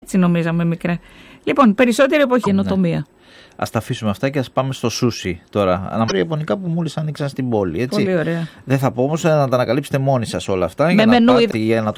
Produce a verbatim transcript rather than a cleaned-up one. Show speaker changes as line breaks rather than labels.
Έτσι νομίζαμε μικρά. Λοιπόν, περισσότερη εποχή καινοτομία. Ναι.
Ας τα αφήσουμε αυτά και ας πάμε στο σούσι τώρα. Αναφέρω ιαπωνικά που μόλις άνοιξαν στην πόλη. Έτσι.
Πολύ ωραία.
Δεν θα πω όμως να τα ανακαλύψετε μόνοι σας όλα αυτά.
Με
για
μενού
να πάτε για ένα